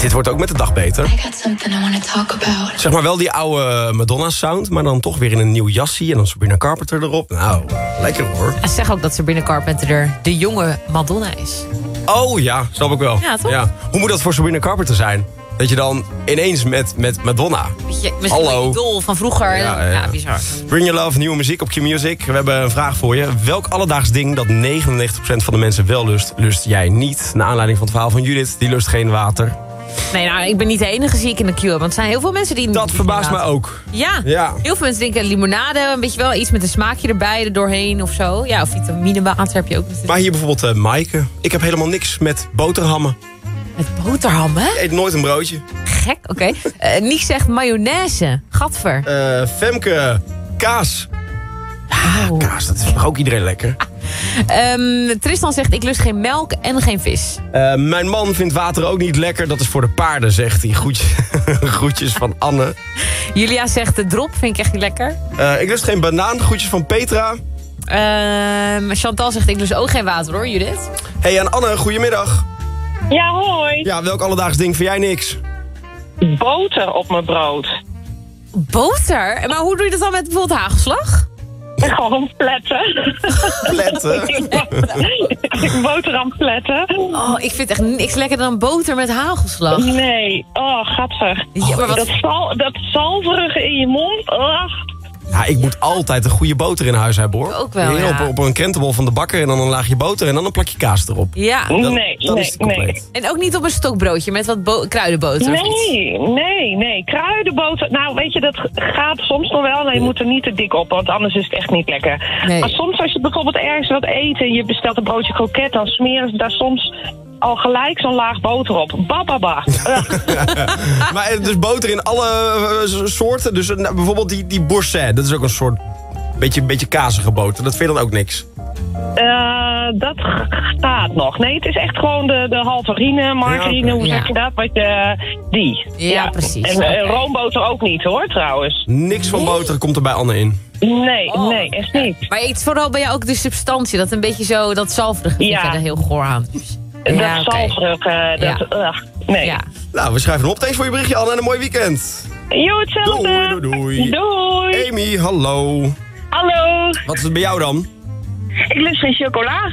Dit wordt ook met de dag beter. Zeg maar wel die oude Madonna-sound, maar dan toch weer in een nieuw jassie en dan Sabrina Carpenter erop. Nou, lekker hoor. En zeg ook dat Sabrina Carpenter de jonge Madonna is. Oh ja, snap ik wel. Ja, toch? Ja. Hoe moet dat voor Sabrina Carpenter zijn? Dat je dan ineens met Madonna. Misschien Hallo. een idool van vroeger. Ja, bizar. Bring Your Love, nieuwe muziek op Q-Music. We hebben een vraag voor je. Welk alledaags ding dat 99% van de mensen wel lust jij niet? Naar aanleiding van het verhaal van Judith, die lust geen water. Nee, nou, ik ben niet de enige zie ik in de queue. Want er zijn heel veel mensen die... Dat verbaast mij ook. Ja, Ja, heel veel mensen denken limonade, een beetje wel iets met een smaakje erbij, er doorheen of zo. Ja, of vitaminewater heb je ook natuurlijk. maar hier bijvoorbeeld Maaike. Ik heb helemaal niks met boterhammen. Met boterham, hè? Ik eet nooit een broodje. Gek, oké. Niek zegt mayonaise. Gadver. Femke, kaas. Oh. Kaas, dat is toch ook iedereen lekker. Tristan zegt, ik lust geen melk en geen vis. Mijn man vindt water ook niet lekker. Dat is voor de paarden, zegt hij. Groetjes van Anne. Julia zegt, de drop vind ik echt niet lekker. Ik lust geen banaan. Groetjes van Petra. Chantal zegt, ik lust ook geen water hoor, Judith. Hey, en Anne, goedemiddag. Ja, hoi. Ja, welk alledaags ding vind jij niks? Boter op mijn brood. Boter? Maar hoe doe je dat dan met bijvoorbeeld hagelslag? Gewoon pletten. Pletten? Boterham pletten. Oh, ik vind echt niks lekkerder dan boter met hagelslag. Nee, oh, gadver. Ja, maar wat... Dat zalverige in je mond. Ja, ik moet altijd een goede boter in huis hebben, hoor. Ook wel, ja. Op een krentenbol van de bakker en dan een laagje boter en dan een plakje kaas erop. Ja. Dat is het compleet. En ook niet op een stokbroodje met wat kruidenboter? Nee. Kruidenboter. Nou, weet je, dat gaat soms nog wel. Maar je moet er niet te dik op, want anders is het echt niet lekker. Nee. Maar soms als je bijvoorbeeld ergens wat eet en je bestelt een broodje kroket, dan smeren ze daar soms al gelijk zo'n laag boter op. Bababa. Maar dus boter in alle soorten. Dus bijvoorbeeld die boursin, dat is ook een soort beetje kazige boter. Dat vind je dan ook niks? Dat gaat nog. Nee, het is echt gewoon de halverine, margarine, hoe zeg je dat? Die. Ja, precies. En roomboter ook niet hoor, trouwens. Niks van boter komt er bij Anne in. Nee, echt niet. Maar het is vooral bij jou ook de substantie, dat een beetje zo, dat zalverige vind je er heel goor aan. Dat zalverig, nee. Ja. Nou, we schrijven hem op. Thanks voor je berichtje, Anne, en een mooi weekend. Jo, hetzelfde. Doei. Doei. Amy, hallo. Hallo. Wat is het bij jou dan? Ik lust geen chocola.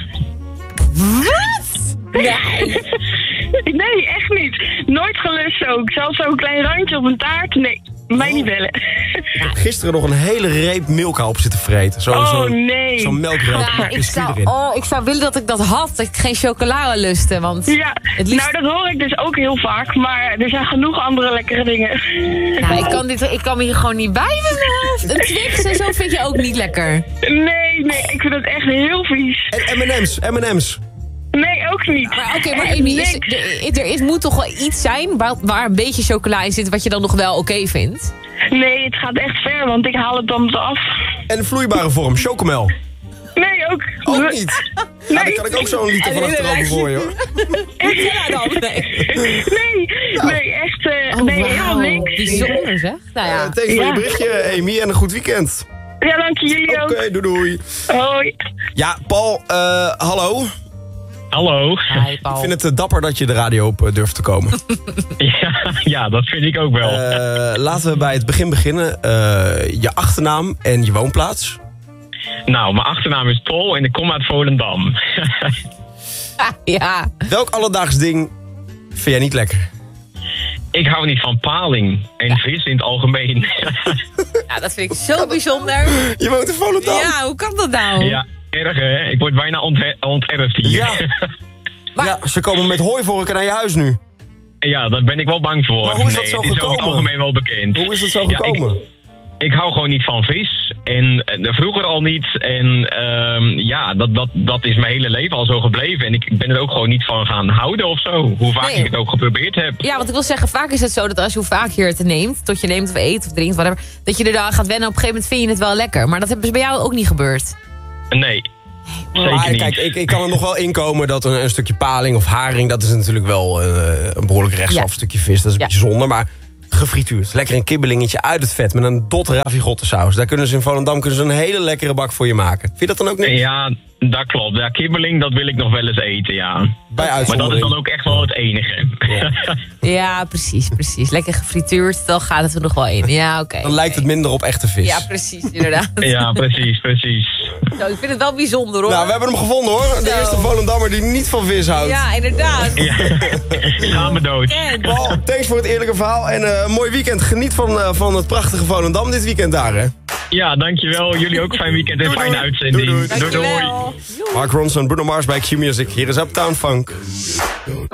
Wat? Nee. Nee, echt niet. Nooit gelust ook. Zelfs zo'n klein randje op een taart. Nee, mij niet bellen. Ik heb gisteren nog een hele reep Milka op zitten vreten. Nee. Zo'n melkreep. Ja, ik zou willen dat ik dat had. Dat ik geen chocola lustte. Want ja, het liefst... nou dat hoor ik dus ook heel vaak. Maar er zijn genoeg andere lekkere dingen. Nou, ik kan me hier gewoon niet bij met mijn hoofd. Een Twix en zo vind je ook niet lekker. Nee, ik vind het echt heel vies. En M&M's. Nee, ook niet. Maar oké, maar Amy, moet toch wel iets zijn waar een beetje chocola in zit wat je dan nog wel oké vindt? Nee, het gaat echt ver, want ik haal het dan af. En een vloeibare vorm, chocomel. Nee, ook. Ook niet. Nee. Ja, dan kan ik ook zo een liter van achterover gooien, hoor. Ja, dan. Nee, echt helemaal niks. Bijzonder, zeg. Nou ja. Thanks voor je berichtje, Amy, en een goed weekend. Ja, dank je, jullie ook. Oké, doei. Hoi. Ja, Paul, hallo. Hallo. Hi, Paul. Ik vind het dapper dat je de radio op durft te komen. Ja, dat vind ik ook wel. Laten we bij het begin beginnen. Je achternaam en je woonplaats. Nou, mijn achternaam is Tol en ik kom uit Volendam. Ja. Welk alledaags ding vind jij niet lekker? Ik hou niet van paling en vis in het algemeen. Ja, dat vind ik zo bijzonder. Je woont in Volendam. Ja, hoe kan dat nou? Ja, erg hè. Ik word bijna onterfd hier. Ja. Ja, ze komen met hooivorken naar je huis nu. Ja, daar ben ik wel bang voor. Maar hoe is dat zo het is over het gekomen? algemeen wel bekend. Hoe is dat zo gekomen? Ik hou gewoon niet van vis. En vroeger al niet. En dat is mijn hele leven al zo gebleven. En ik ben er ook gewoon niet van gaan houden of zo. Hoe vaak ik het ook geprobeerd heb. Ja, want ik wil zeggen, vaak is het zo dat hoe vaak je het neemt, tot je neemt of eet of drinkt, whatever, dat je er dan gaat wennen. Op een gegeven moment vind je het wel lekker. Maar dat is bij jou ook niet gebeurd. Nee. Zeker Maar niet. kijk, ik kan er nog wel inkomen dat een stukje paling of haring, dat is natuurlijk wel een behoorlijk rechtsaf stukje vis. Dat is een beetje zonde, maar gefrituurd. Lekker een kibbelingetje uit het vet met een dot ravigotte saus. Daar kunnen ze in Volendam een hele lekkere bak voor je maken. Vind je dat dan ook niks? Ja, Dat klopt. Ja, kibbeling, dat wil ik nog wel eens eten, ja. Bij Maar uitzondering. dat is dan ook echt wel het enige. Ja, precies. Lekker gefrituurd, dan gaat het er nog wel in. Ja, oké. Dan lijkt het minder op echte vis. Ja, precies, inderdaad. Ja, precies. Zo, ik vind het wel bijzonder, hoor. Nou, we hebben hem gevonden, hoor. De Zo. eerste Volendammer die niet van vis houdt. Ja, inderdaad. Ja. Gaan we dood. Paul, thanks voor het eerlijke verhaal. En een mooi weekend. Geniet van het prachtige Volendam dit weekend daar, hè. Ja, dankjewel. Jullie ook fijn weekend en Doei, fijne doei. uitzending. Doei, doei. Doei, doei. Dankjewel. Mark Ronson, Bruno Mars bij Q-Music. Hier is Uptown Funk.